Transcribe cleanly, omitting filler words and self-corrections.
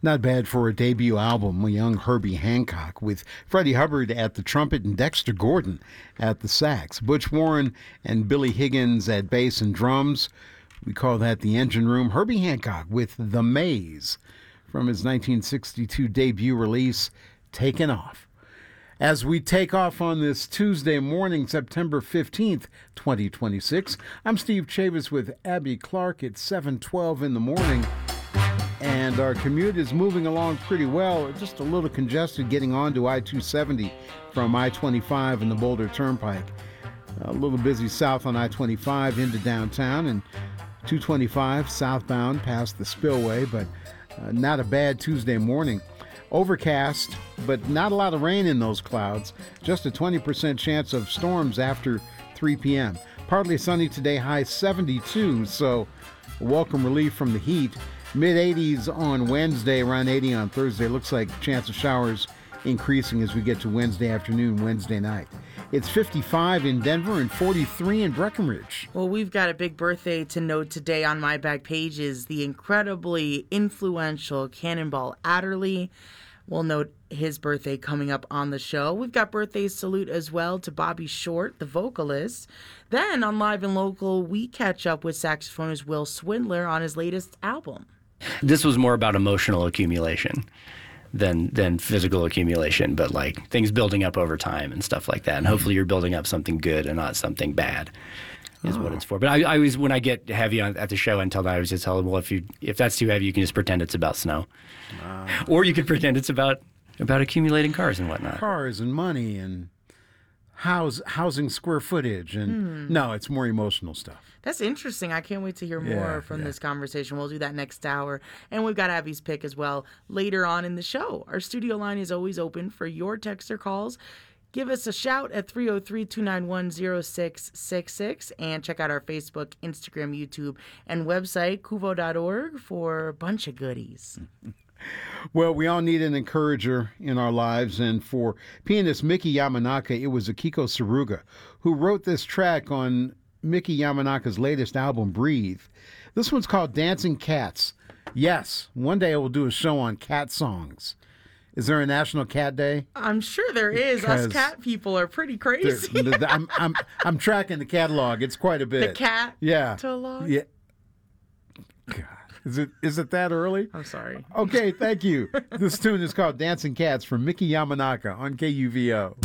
Not bad for a debut album, a young Herbie Hancock, with Freddie Hubbard at the trumpet and Dexter Gordon at the sax. Butch Warren and Billy Higgins at bass and drums. We call that the engine room. Herbie Hancock with The Maze from his 1962 debut release, Taken Off. As we take off on this Tuesday morning, September 15th, 2026, I'm Steve Chavis with Abby Clark at 7:12 in the morning. And our commute is moving along pretty well, just a little congested getting onto I-270 from I-25 and the Boulder Turnpike. A little busy south on I-25 into downtown, and 225 southbound past the spillway, but not a bad Tuesday morning. Overcast, but not a lot of rain in those clouds. Just a 20% chance of storms after 3 p.m. Partly sunny today, high 72, so a welcome relief from the heat. Mid-80s on Wednesday, around 80 on Thursday. Looks like chance of showers increasing as we get to Wednesday afternoon, Wednesday night. It's 55 in Denver and 43 in Breckenridge. Well, we've got a big birthday to note today on my back pages. The incredibly influential Cannonball Adderley. We'll note his birthday coming up on the show. We've got birthday salute as well to Bobby Short, the vocalist. Then on Live and Local, we catch up with saxophonist Will Swindler on his latest album. This was more about emotional accumulation than physical accumulation, but like things building up over time and stuff like that. And hopefully you're building up something good and not something bad is what it's for. But I always, when I get heavy at the show until now, I always just tell them, well, if that's too heavy, you can just pretend it's about snow. Or you could pretend it's about accumulating cars and whatnot. Cars and money and housing square footage. And no, it's more emotional stuff. That's interesting. I can't wait to hear more from this conversation. We'll do that next hour. And we've got Abby's pick as well later on in the show. Our studio line is always open for your text or calls. Give us a shout at 303-291-0666 and check out our Facebook, Instagram, YouTube, and website, kuvo.org, for a bunch of goodies. Well, we all need an encourager in our lives, and for pianist Miki Yamanaka, it was Akiko Saruga who wrote this track on Miki Yamanaka's latest album, Breathe. This one's called Dancing Cats. Yes, one day I will do a show on cat songs. Is there a National Cat Day? I'm sure there is. Us cat people are pretty crazy. I'm tracking the catalog. It's quite a bit. The cat? Yeah. Yeah. God. Is it that early? I'm sorry. Okay, thank you. This tune is called Dancing Cats from Miki Yamanaka on KUVO.